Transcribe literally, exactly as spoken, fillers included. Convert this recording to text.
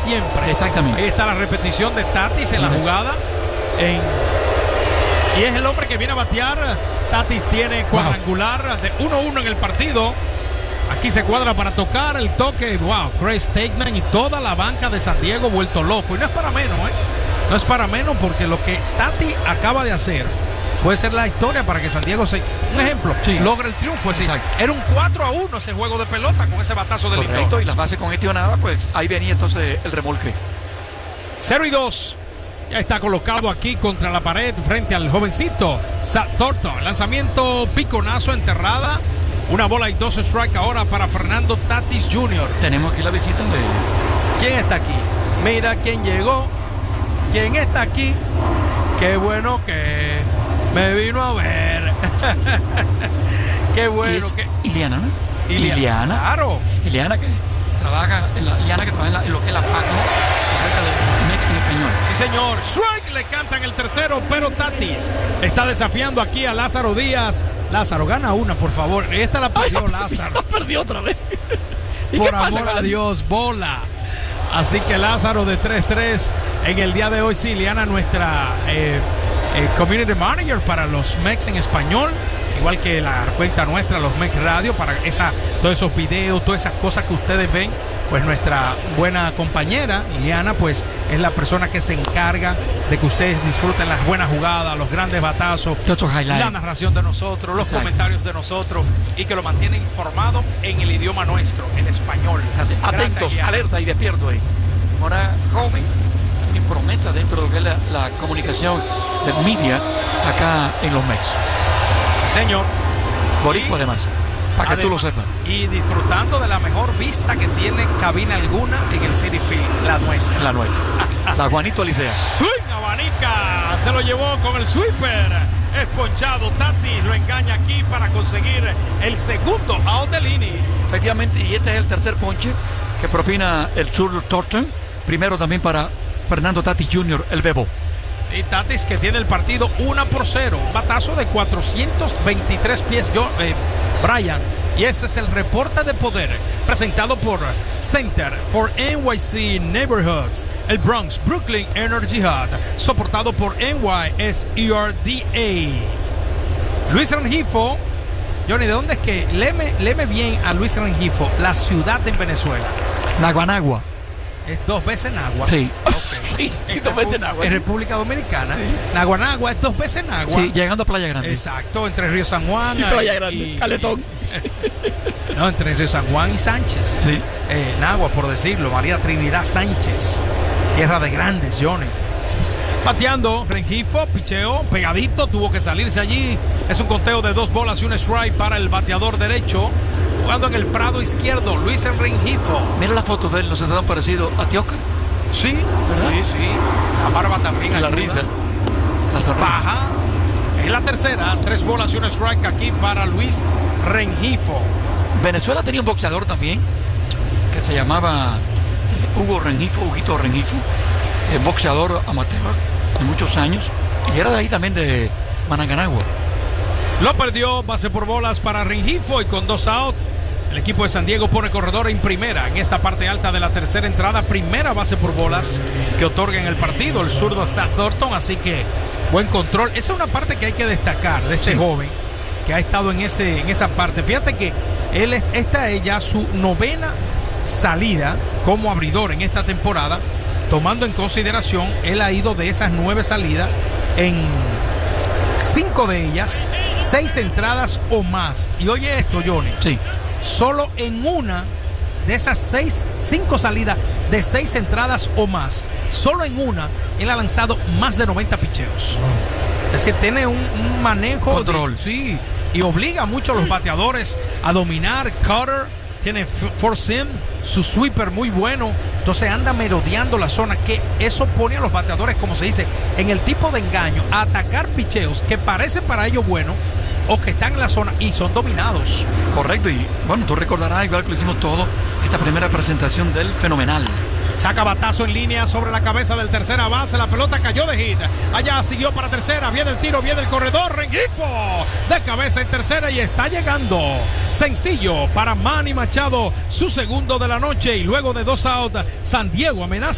siempre. Exactamente. Ahí está la repetición de Tatis en la jugada. En... Y es el hombre que viene a batear. Tatis tiene cuadrangular wow. de uno uno en el partido. Aquí se cuadra para tocar el toque. Wow, Craig Stegman y toda la banca de San Diego vuelto loco. Y no es para menos, ¿eh? No es para menos, porque lo que Tati acaba de hacer puede ser la historia para que San Diego se... Un ejemplo, sí. logre el triunfo. Sí. Era un cuatro a uno ese juego de pelota con ese batazo del Correcto, Lindor. Y las bases congestionadas, pues ahí venía entonces el remolque. cero y dos. Ya está colocado aquí contra la pared frente al jovencito Zach Thornton. Lanzamiento piconazo, enterrada. Una bola y dos strike ahora para Fernando Tatis junior Tenemos aquí la visita de... ¿Quién está aquí? Mira quién llegó. ¿Quién está aquí? Qué bueno que me vino a ver. Qué bueno es que... Iliana, ¿no? Iliana. Iliana. Claro. Iliana que trabaja en la, Iliana que trabaja en, la, en lo que es la página correcta de Mex en español. Sí, señor. Strike, le cantan el tercero, pero Tatis está desafiando aquí a Lázaro Díaz. Lázaro, gana una, por favor. Esta la perdió. Ay, Lázaro. La perdió otra vez. Por amor a Dios, bola. Así que Lázaro de tres tres en el día de hoy. Sí, Iliana, nuestra eh, eh, community manager para los Mex en español, igual que la cuenta nuestra, los Mex Radio, para esa, todos esos videos, todas esas cosas que ustedes ven. Pues nuestra buena compañera Iliana, pues es la persona que se encarga de que ustedes disfruten las buenas jugadas, los grandes batazos, la narración de nosotros, los Exacto. comentarios de nosotros, y que lo mantiene informado en el idioma nuestro, en español. Gracias. Atentos, Gracias, alerta y despierto ahí. Una joven y promesa dentro de lo que es la, la comunicación de media acá en los Mex. Señor. Boricua además. Para que tú lo sepas. Y disfrutando de la mejor vista que tiene cabina alguna en el Citi Field, la nuestra. La nuestra. La Juanito Alicea. Swing abanica. Se lo llevó con el sweeper. Es ponchado. Tatis lo engaña aquí para conseguir el segundo out del inning. Efectivamente, y este es el tercer ponche que propina el sur Thornton. Primero también para Fernando Tatis junior, el Bebo. Sí, Tatis que tiene el partido uno por cero. Un batazo de cuatrocientos veintitrés pies. Yo, eh, Brian, y este es el reporte de poder presentado por Center for N Y C Neighborhoods, el Bronx Brooklyn Energy Hub, soportado por N Y S E R D A. Luis Rengifo. Johnny, ¿de dónde es que? Léeme, léeme bien a Luis Rengifo, la ciudad en Venezuela. Naguanagua. Es dos veces Nagua. Sí. Okay. sí, sí, dos veces Nagua. En República Dominicana. Sí. Naguanagua es dos veces Nagua. Sí, llegando a Playa Grande. Exacto, entre Río San Juan y Playa Grande, y, Caletón. Y, no, entre Río San Juan y Sánchez. Sí. Eh, Nagua, por decirlo. María Trinidad Sánchez. Tierra de grandes, Johnny. Bateando, Rengifo, picheo, pegadito, tuvo que salirse allí. Es un conteo de dos bolas y un strike para el bateador derecho. Jugando en el prado izquierdo, Luis Rengifo. Mira la foto de él, ¿no se te han parecido a Teócar? Sí, ¿verdad? Sí, sí. La barba también. La ayuda. risa. La sonrisa. Baja. Es la tercera. Tres bolas y un strike aquí para Luis Rengifo. Venezuela tenía un boxeador también que se llamaba eh, Hugo Rengifo, Huguito Rengifo. Eh, boxeador amateur de muchos años. Y era de ahí también de Mananganagua. Lo perdió, base por bolas para Rengifo y con dos out. El equipo de San Diego pone corredor en primera en esta parte alta de la tercera entrada. Primera base por bolas que otorga en el partido el zurdo Zach Thornton. Así que buen control. Esa es una parte que hay que destacar de este sí. joven que ha estado en, ese, en esa parte. Fíjate que él es, esta es ya su novena salida como abridor en esta temporada. Tomando en consideración, él ha ido de esas nueve salidas en cinco de ellas, seis entradas o más. Y oye esto, Johnny. Sí. Solo en una de esas seis, cinco salidas de seis entradas o más, solo en una, él ha lanzado más de noventa picheos. Oh. Es decir, tiene un, un manejo. Control. De, sí. Y obliga mucho a los bateadores a dominar. Cutter, tiene four seam, su sweeper muy bueno. Entonces anda merodeando la zona, que eso pone a los bateadores, como se dice, en el tipo de engaño, a atacar picheos que parecen para ellos buenos o que están en la zona y son dominados. Correcto, y bueno, tú recordarás, igual que lo hicimos todo, esta primera presentación del fenomenal. Saca batazo en línea sobre la cabeza del tercera base. La pelota cayó de hit. Allá siguió para tercera. Viene el tiro, viene el corredor. Rengifo de cabeza en tercera y está llegando. Sencillo para Manny Machado. Su segundo de la noche. Y luego de dos outs, San Diego amenaza.